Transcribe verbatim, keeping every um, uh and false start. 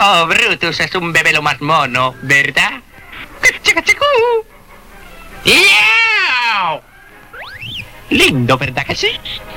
Oh, Brutus es un bebé lo más mono, ¿verdad? ¡Cachacachacú! ¡Lindo, ¿verdad que sí?